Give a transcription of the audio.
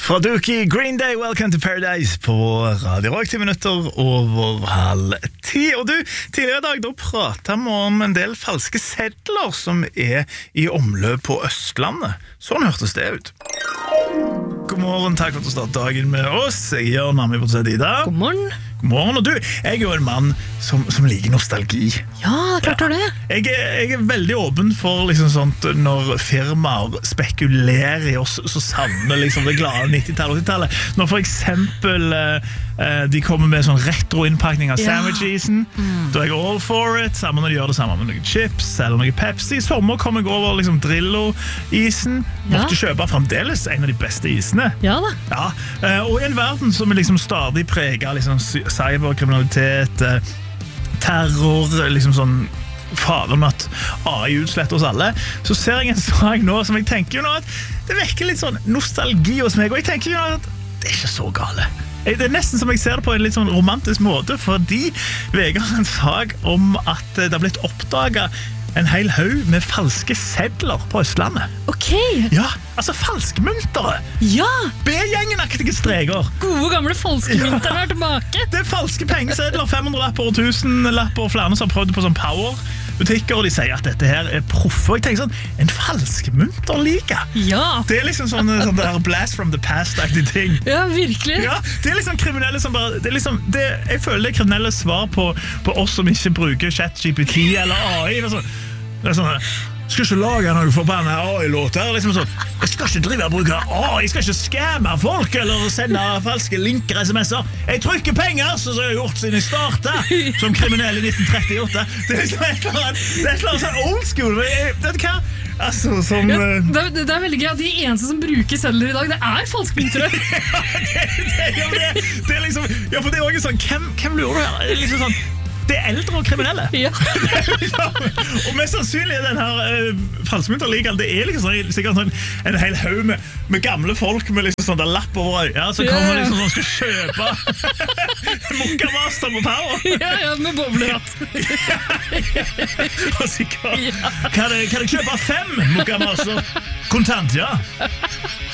Fra Dookie, Green Day, Welcome to Paradise på Radio Rock 10 minutter over 9:30. Og du, tidligere I dag da pratet vi om en del falske sedler som I omløp på Østlandet. Sånn hørtes det ut. God morgen, takk for at du startet dagen med oss. Jeg gjør nærmere på seg Ida. God morgen. God morgen, og du, jeg jo en mann som liker nostalgi. Ja, klart har det. Jeg veldig åpen for liksom sånt når firmaer spekulerer I oss så savner liksom det glade 90-tallet og 80-tallet. Når for eksempel de kommer med sånn retro-innpakning av sandwich-isen, da jeg all for it, sammen når de gjør det samme med noen chips eller noen Pepsi. I sommer kom jeg over liksom Drillo-isen, måtte kjøpe fremdeles en av de beste isene. Ja da. Ja, og I en verden som liksom stadig preger liksom cyberkriminalitet, terror, liksom sånn faren med at AI utsletter oss alle, så ser jeg en sak nå som jeg tenker jo nå at det vekker litt sånn nostalgi hos meg, og jeg tenker jo nå at det ikke så gale. Det nesten som jeg ser det på en litt sånn romantisk måte, fordi VG har en sak om at det har blitt oppdaget en hel haug med falske sedler på Østlandet. Ok. Ja, altså falskmyntere. Ja. B-gjengen-aktige streger. Gode gamle falskmynterne tilbake. Det falske pengesedler, 500-lapper og 1000-lapper, og flere som har prøvd på sånn power-butikker, og de sier at dette her proffer. Jeg tenker sånn, en falskmynter like. Ja. Det liksom sånn der blast from the past-aktig ting. Ja, virkelig. Ja, det liksom kriminelle som bare, det liksom, jeg føler det kriminelle svar på oss som ikke bruker ChatGPT eller AI, det sånn, skal ikke lage noen forbannet AI-låter, liksom sånn, jeg skal ikke drive og bruke AI, jeg skal ikke skamme folk eller sende falske linker, sms'er. Jeg trykker penger, så har jeg gjort siden jeg startet som kriminell I 1938. Det liksom et eller annet sånn old school, men vet du hva? Altså, som... Ja, det veldig gøy at de eneste som bruker sedler I dag, det falskmyntere. det liksom, ja, for det også sånn, hvem lurer du her? Det liksom sånn, det eldre og kriminelle. Ja. Og mest sannsynlig den her falskmynterligaen, det liksom sikkert sånn, en hel haug med gamle folk med liksom sånn der lapp over øya, så kommer liksom sånn, skal kjøpe Mokka Master på Power. Ja, med boblehatt. Og sikkert, kan jeg kjøpe 5 Mokka Master? Kontant, ja.